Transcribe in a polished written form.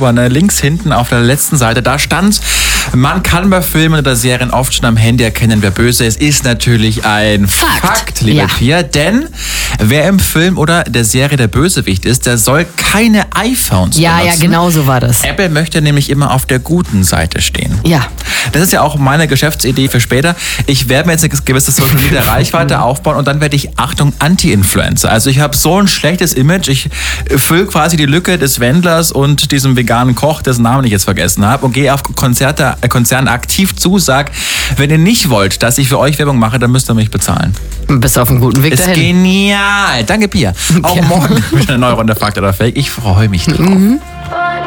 drüber, ne? Links hinten auf der letzten Seite, da stand, man kann bei Filmen oder Serien oft schon am Handy erkennen, wer böse ist. Ist natürlich ein Fakt, liebe Pia. Denn wer im Film oder der Serie der Bösewicht ist, der soll keine iPhones benutzen. Ja, genau so war das. Apple möchte nämlich immer auf der guten Seite stehen. Ja. Das ist ja auch meine Geschäftsidee für später. Ich werde mir jetzt eine gewisse Social Media Reichweite aufbauen und dann werde ich, Achtung, Anti-Influencer. Also ich habe so ein schlechtes Image. Ich fülle quasi die Lücke des Wendlers und diesem veganen Koch, dessen Namen ich jetzt vergessen habe, und gehe auf Konzernen aktiv zu, sag, wenn ihr nicht wollt, dass ich für euch Werbung mache, dann müsst ihr mich bezahlen. Bist auf einem guten Weg ist dahin. Genial. Danke, Pia. Auch morgen wieder eine neue Runde Fakt oder Fake. Ich freue mich drauf.